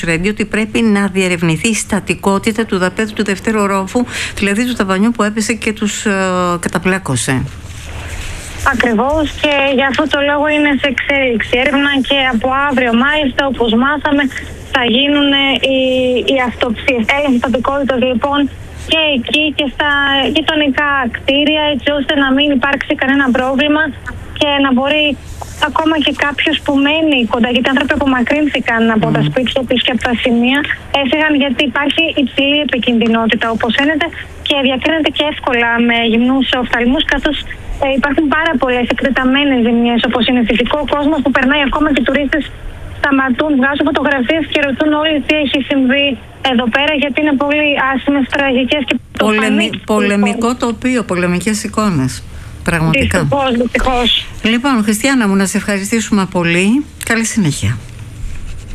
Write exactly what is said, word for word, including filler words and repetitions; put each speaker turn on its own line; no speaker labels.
Ρέντι ότι πρέπει να διερευνηθεί η στατικότητα του δαπέδου του δευτέρου ορόφου, δηλαδή του ταβανιού που έπεσε και τους ε, καταπλάκωσε.
Ακριβώς, και για αυτό το λόγο είναι σε εξέλιξη έρευνα και από αύριο μάλιστα, όπως μάθαμε, θα γίνουν οι, οι αυτοψίες. Έλεγχη στατικότητας λοιπόν και εκεί και στα γειτονικά κτίρια, έτσι ώστε να μην υπάρξει κανένα πρόβλημα και να μπορεί ακόμα και κάποιος που μένει κοντά, γιατί οι άνθρωποι απομακρύνθηκαν από mm. τα σπίτια τους και από τα σημεία, έφυγαν γιατί υπάρχει υψηλή επικινδυνότητα, όπως φαίνεται, και διακρίνεται και εύκολα με γυμνούς οφθαλμούς, καθώς ε, υπάρχουν πάρα πολλές εκτεταμένες ζημιές, όπως είναι φυσικό. Ο κόσμος που περνάει, ακόμα και οι τουρίστες, σταματούν, βγάζουν φωτογραφίες και ρωτούν όλοι τι έχει συμβεί εδώ πέρα, γιατί είναι πολύ άσχημες, τραγικές και
Πολεμι... πολεμικό τοπίο, πολεμικές εικόνες. Πραγματικά.
Δυστυχώς, δυστυχώς.
Λοιπόν, Χριστιάνα μου, να σε ευχαριστήσουμε πολύ. Καλή συνέχεια.